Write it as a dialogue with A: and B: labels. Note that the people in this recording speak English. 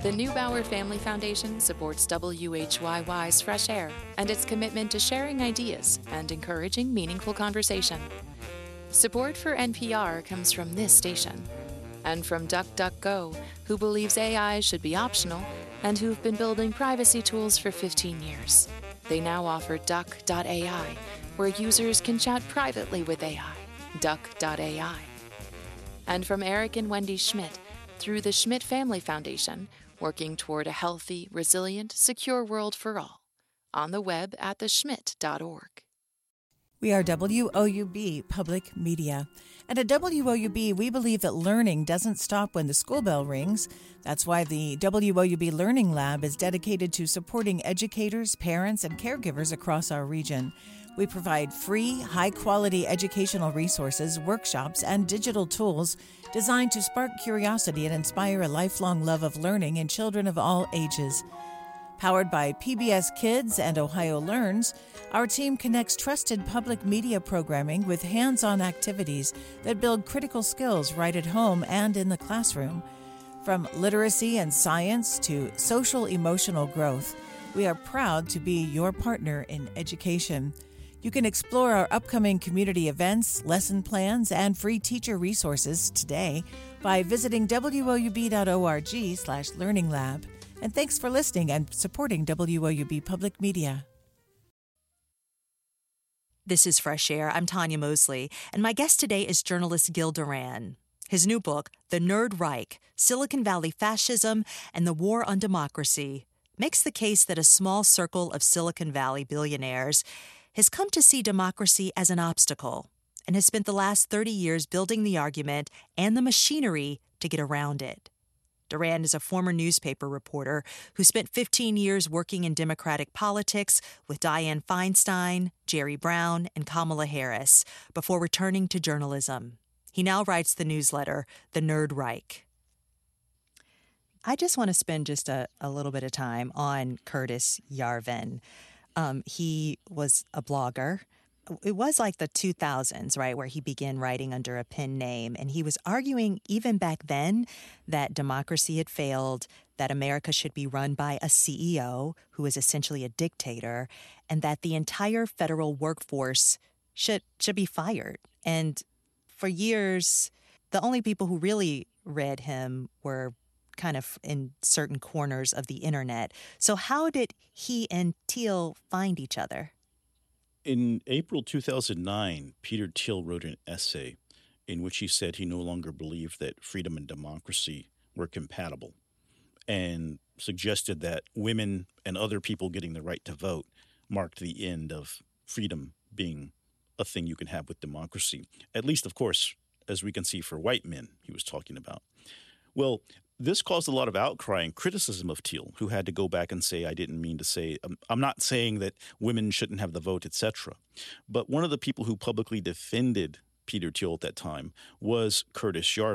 A: The Neubauer Family Foundation supports WHYY's Fresh Air and its commitment to sharing ideas and encouraging meaningful conversation. Support for NPR comes from this station and from DuckDuckGo, who believes AI should be optional and who've been building privacy tools for 15 years. They now offer Duck.ai, where users can chat privately with AI. Duck.ai. And from Eric and Wendy Schmidt, through the Schmidt Family Foundation, working toward a healthy, resilient, secure world for all. On the web at theschmidt.org.
B: We are WOUB Public Media. And at WOUB, we believe that learning doesn't stop when the school bell rings. That's why the WOUB Learning Lab is dedicated to supporting educators, parents, and caregivers across our region. We provide free, high-quality educational resources, workshops, and digital tools designed to spark curiosity and inspire a lifelong love of learning in children of all ages. Powered by PBS Kids and Ohio Learns, our team connects trusted public media programming with hands-on activities that build critical skills right at home and in the classroom. From literacy and science to social-emotional growth, we are proud to be your partner in education. You can explore our upcoming community events, lesson plans, and free teacher resources today by visiting woub.org/learninglab. And thanks for listening and supporting WOUB Public Media.
C: This is Fresh Air. I'm Tanya Mosley, and my guest today is journalist Gil Duran. His new book, The Nerd Reich, Silicon Valley Fascism and the War on Democracy, makes the case that a small circle of Silicon Valley billionaires has come to see democracy as an obstacle and has spent the last 30 years building the argument and the machinery to get around it. Duran is a former newspaper reporter who spent 15 years working in Democratic politics with Dianne Feinstein, Jerry Brown, and Kamala Harris before returning to journalism. He now writes the newsletter, The Nerd Reich. I just want to spend just a little bit of time on Curtis Yarvin. He was a blogger. It was like the 2000s, right, where he began writing under a pen name. And he was arguing even back then that democracy had failed, that America should be run by a CEO who is essentially a dictator, and that the entire federal workforce should be fired. And for years, the only people who really read him were kind of in certain corners of the internet. So how did he and Thiel find each other?
D: In April 2009, Peter Thiel wrote an essay in which he said he no longer believed that freedom and democracy were compatible and suggested that women and other people getting the right to vote marked the end of freedom being a thing you can have with democracy. At least, of course, as we can see for white men he was talking about. Well, this caused a lot of outcry and criticism of Thiel, who had to go back and say, I didn't mean to say, I'm not saying that women shouldn't have the vote, etc. But one of the people who publicly defended Peter Thiel at that time was Curtis Yarvin.